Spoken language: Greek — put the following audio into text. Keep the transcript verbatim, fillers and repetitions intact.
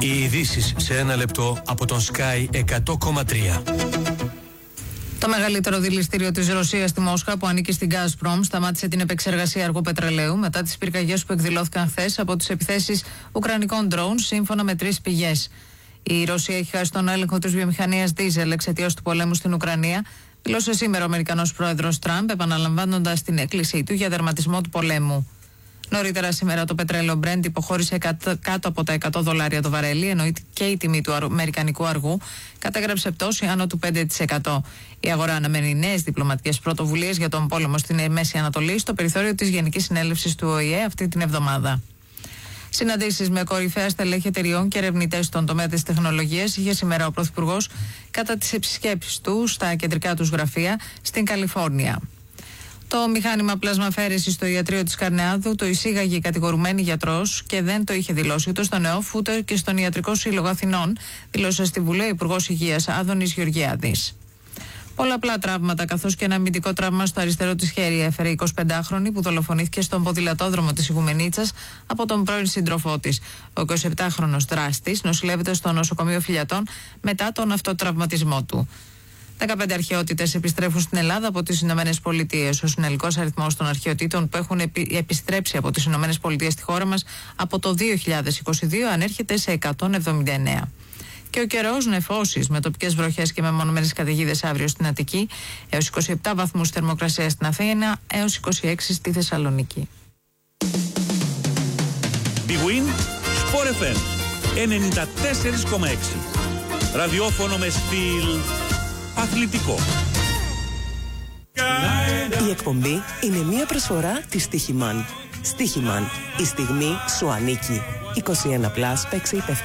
Οι ειδήσεις σε ένα λεπτό από τον Sky εκατό κόμμα τρία. Το μεγαλύτερο δηληστήριο της Ρωσίας στη Μόσχα, που ανήκει στην Gazprom, σταμάτησε την επεξεργασία αργού πετρελαίου μετά τις πυρκαγιές που εκδηλώθηκαν χθες από τις επιθέσεις ουκρανικών drones, σύμφωνα με τρεις πηγές. Η Ρωσία έχει χάσει τον έλεγχο της βιομηχανίας δίζελ εξαιτίας του πολέμου στην Ουκρανία, δηλώσε σήμερα ο Αμερικανός πρόεδρος Τραμπ, επαναλαμβάνοντας την έκκλησή του για τερματισμό του πολέμου. Νωρίτερα σήμερα το πετρέλαιο Brent υποχώρησε κάτω από τα εκατό δολάρια το βαρέλι, ενώ και η τιμή του αμερικανικού αργού κατέγραψε πτώση άνω του πέντε τοις εκατό. Η αγορά αναμένει νέες διπλωματικές πρωτοβουλίες για τον πόλεμο στην Μέση Ανατολή στο περιθώριο της Γενικής Συνέλευσης του Ο Η Ε αυτή την εβδομάδα. Συναντήσεις με κορυφαία στελέχη εταιριών και ερευνητές στον τομέα της τεχνολογίας είχε σήμερα ο Πρωθυπουργός κατά τις επισκέψεις του στα κεντρικά τους γραφεία στην Καλιφόρνια. Το μηχάνημα πλασμαφέρεσης στο ιατρείο της Καρνεάδου το εισήγαγε η κατηγορουμένη γιατρός και δεν το είχε δηλώσει ούτε στον ΕΟΦ ούτε και στον Ιατρικό Σύλλογο Αθηνών, δήλωσε στη Βουλή ο Υπουργός Υγείας Άδωνης Γεωργιάδης. Πολλαπλά τραύματα, καθώς και ένα αμυντικό τραύμα στο αριστερό της χέρι έφερε η εικοσιπεντάχρονη που δολοφονήθηκε στον ποδηλατόδρομο της Ιγουμενίτσας από τον πρώην σύντροφό της. Ο εικοσιεπτάχρονος δράστης νοσηλεύεται στο νοσοκομείο Φιλιατών μετά τον αυτοτραυματισμό του. δεκαπέντε αρχαιότητες επιστρέφουν στην Ελλάδα από τις Ηνωμένες Πολιτείες. Ο συνολικός αριθμός των αρχαιοτήτων που έχουν επι... επιστρέψει από τις Ηνωμένες Πολιτείες στη χώρα μας από το δύο χιλιάδες είκοσι δύο ανέρχεται σε εκατόν εβδομήντα εννέα. Και ο καιρός νεφώσεις με τοπικές βροχές και μεμονωμένες καταιγίδες αύριο στην Αττική, έως είκοσι επτά βαθμούς θερμοκρασία στην Αθήνα, έως είκοσι έξι στη Θεσσαλονίκη. Big Win Sport εφ εμ ενενήντα τέσσερα κόμμα έξι. Ραδιόφωνο με στυλ αθλητικό. Η εκπομπή είναι μια προσφορά της Στίχημαν. Στίχημαν. Η στιγμή σου ανήκει. είκοσι ένα συν, παίξε υπεύθυνα.